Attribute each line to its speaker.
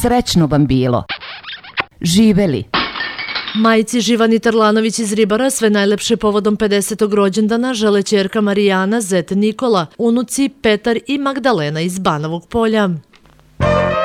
Speaker 1: Srećno vam bilo. Živeli.
Speaker 2: Majci Živani Tarlanović iz Ribara sve najlepše povodom 50. rođendana žele ćerka Marijana, zet Nikola, unuci Petar i Magdalena iz Banovog Polja.